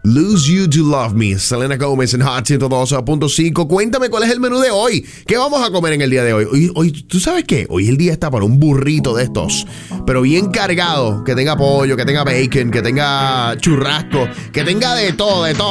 Lose You to Love Me. Selena Gomez en Hot 102.5. Cuéntame cuál es el menú de hoy. ¿Qué vamos a comer en el día de hoy? Hoy, ¿tú sabes qué? Hoy el día está para un burrito de estos, pero bien cargado. Que tenga pollo, que tenga bacon, que tenga churrasco, que tenga de todo, de todo.